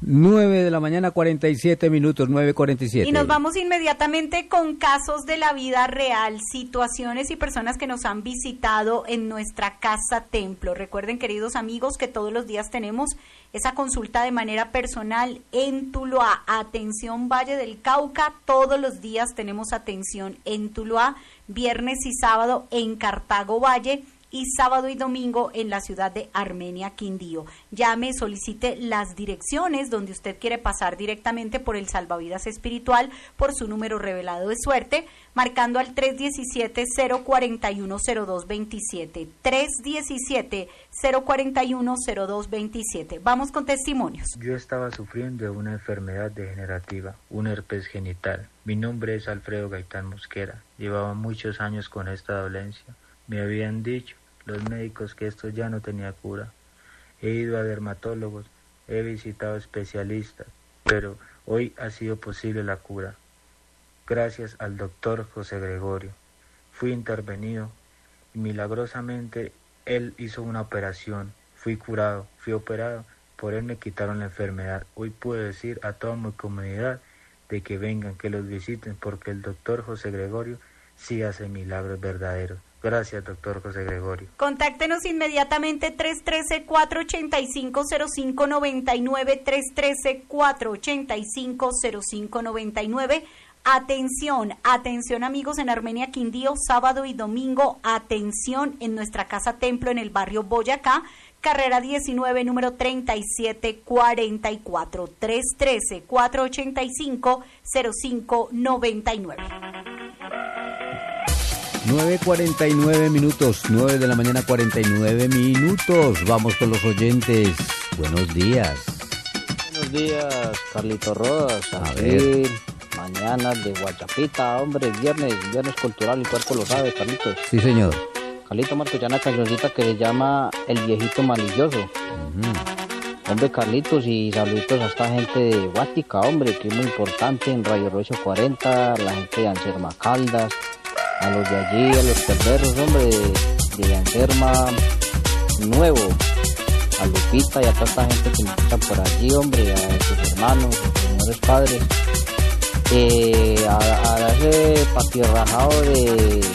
9 de la mañana, 47 minutos, 9:47. Y nos vamos inmediatamente con casos de la vida real, situaciones y personas que nos han visitado en nuestra casa templo. Recuerden, queridos amigos, que todos los días tenemos esa consulta de manera personal en Tuluá. Atención Valle del Cauca, todos los días tenemos atención en Tuluá, viernes y sábado en Cartago Valle, y sábado y domingo en la ciudad de Armenia, Quindío. Llame, solicite las direcciones donde usted quiere pasar directamente por el salvavidas espiritual por su número revelado de suerte, marcando al 317-041-0227. 317-041-0227. Vamos con testimonios. Yo estaba sufriendo de una enfermedad degenerativa, un herpes genital. Mi nombre es Alfredo Gaitán Mosquera. Llevaba muchos años con esta dolencia. Me habían dicho los médicos que esto ya no tenía cura. He ido a dermatólogos, he visitado especialistas, pero hoy ha sido posible la cura. Gracias al doctor José Gregorio. Fui intervenido y milagrosamente él hizo una operación. Fui curado, fui operado, por él me quitaron la enfermedad. Hoy puedo decir a toda mi comunidad de que vengan, que los visiten, porque el doctor José Gregorio sí hace milagros verdaderos. Gracias, doctor José Gregorio. Contáctenos inmediatamente 313-485-0599, 313-485-0599. Atención amigos en Armenia, Quindío, sábado y domingo. Atención en nuestra casa templo en el barrio Boyacá, carrera 19, número 3744. 313-485-0599. 9:49 minutos, 9 de la mañana, 49 minutos. Vamos con los oyentes. Buenos días. Buenos días, Carlito Rodas. A Aquí, ver. mañana de Guachapita, hombre, viernes cultural, el cuerpo lo sabe, Carlitos. Sí, señor. Carlito Marco, ya una cancioncita que se llama El Viejito Malilloso. Hombre, Carlitos, y saluditos a esta gente de Guática, hombre, que es muy importante en Radio Rocho 40, la gente de Anserma Caldas, a los de allí, a los perderos, hombre, de Anserma Nuevo, a Lupita y a toda esta gente que nos está por allí, hombre, a sus hermanos, a sus señores padres, a ese patirrajado de